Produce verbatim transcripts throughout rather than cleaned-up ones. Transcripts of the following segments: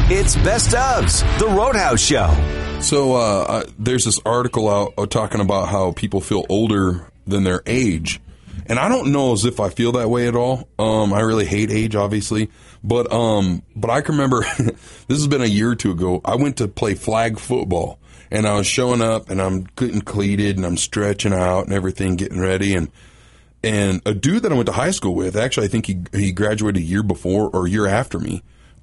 It's Best Ofs, The Roadhouse Show. So uh, uh, there's this article out uh, talking about how people feel older than their age. And I don't know as if I feel that way at all. Um, I really hate age, obviously. But um, but I can remember, this has been a year or two ago, I went to play flag football. And I was showing up, and I'm getting cleated, and I'm stretching out and everything, getting ready. And and a dude that I went to high school with, actually I think he he graduated a year before or a year after me.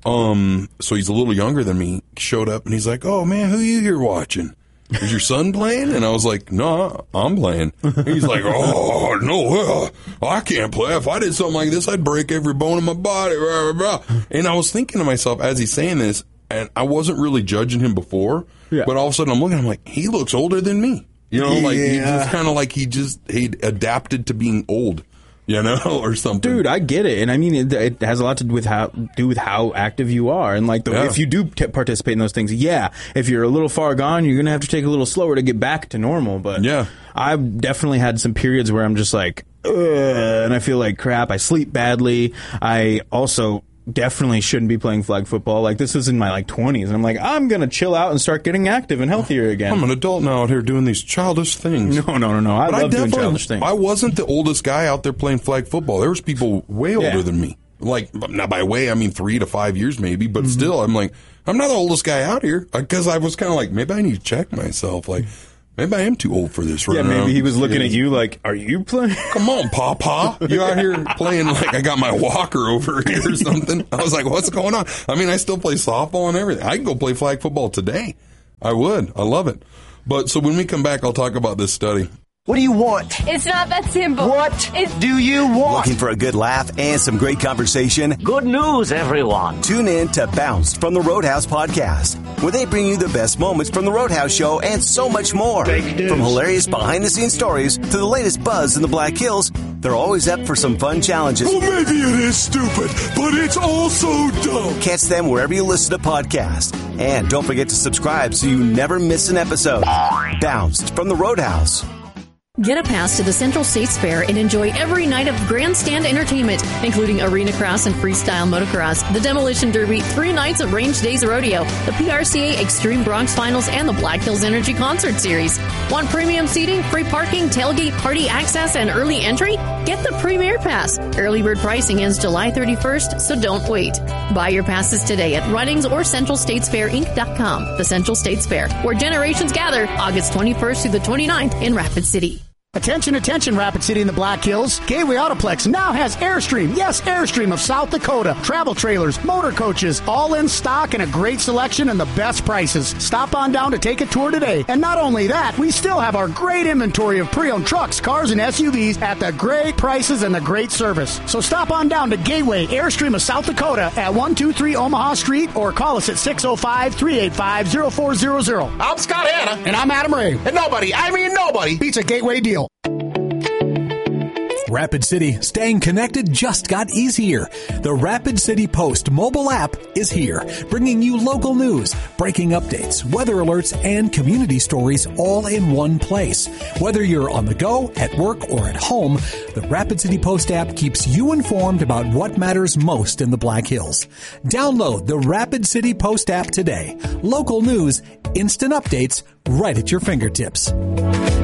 Um, so he's a little younger than me, showed up, and he's like, "Oh, man, who you here watching? Is your son playing?" And I was like, "No, I'm playing." And he's like, "Oh, no, uh, I can't play. If I did something like this, I'd break every bone in my body." Blah, blah, blah. And I was thinking to myself as he's saying this, and I wasn't really judging him before, yeah. but all of a sudden I'm looking, I'm like, he looks older than me. You know, like yeah. he just kind of like he just he adapted to being old. You know, or something. Dude, I get it, and I mean it, it has a lot to do with how do with how active you are, and like the, yeah. if you do t- participate in those things, yeah. If you're a little far gone, you're gonna have to take a little slower to get back to normal. But yeah, I've definitely had some periods where I'm just like, ugh, and I feel like crap. I sleep badly. I also definitely shouldn't be playing flag football. Like, this was in my like twenties, and I'm like, I'm gonna chill out and start getting active and healthier again. I'm an adult now out here doing these childish things. No, no, no, no. I but love I doing childish things. I wasn't the oldest guy out there playing flag football. There was people way older yeah. than me. Like, not by way, I mean three to five years maybe, but mm-hmm. still, I'm like, I'm not the oldest guy out here. Because I was kind of like, maybe I need to check myself. Like, maybe I am too old for this right yeah, now. Yeah, maybe he was looking yeah. at you like, are you playing? Come on, Papa. You out here playing like I got my walker over here or something. I was like, what's going on? I mean, I still play softball and everything. I can go play flag football today. I would. I love it. But so when we come back, I'll talk about this study. What do you want? It's not that simple. What it's- do you want? Looking for a good laugh and some great conversation? Good news, everyone. Tune in to Bounced from the Roadhouse podcast, where they bring you the best moments from the Roadhouse show and so much more. From hilarious behind-the-scenes stories to the latest buzz in the Black Hills, they're always up for some fun challenges. Well, maybe it is stupid, but it's also dumb. Catch them wherever you listen to podcasts. And don't forget to subscribe so you never miss an episode. Bounced from the Roadhouse. Get a pass to the Central States Fair and enjoy every night of grandstand entertainment, including arena cross and freestyle motocross, the Demolition Derby, three nights of Range Days Rodeo, the P R C A Extreme Bronx Finals, and the Black Hills Energy Concert Series. Want premium seating, free parking, tailgate, party access, and early entry? Get the Premier Pass. Early bird pricing ends July thirty-first, so don't wait. Buy your passes today at Runnings or Central States Fair Inc dot com. The Central States Fair, where generations gather, August twenty-first through the twenty-ninth in Rapid City. Attention, attention, Rapid City in the Black Hills. Gateway Autoplex now has Airstream. Yes, Airstream of South Dakota. Travel trailers, motor coaches, all in stock and a great selection and the best prices. Stop on down to take a tour today. And not only that, we still have our great inventory of pre-owned trucks, cars, and S U Vs at the great prices and the great service. So stop on down to Gateway Airstream of South Dakota at one two three Omaha Street or call us at six oh five, three eight five, oh four hundred. I'm Scott Hanna. And I'm Adam Ray. And nobody, I mean nobody, beats a Gateway deal. Rapid City, staying connected just got easier. The Rapid City Post mobile app is here, bringing you local news, breaking updates, weather alerts, and community stories all in one place. Whether you're on the go, at work, or at home, the Rapid City Post app keeps you informed about what matters most in the Black Hills. Download the Rapid City Post app today. Local news, instant updates, right at your fingertips.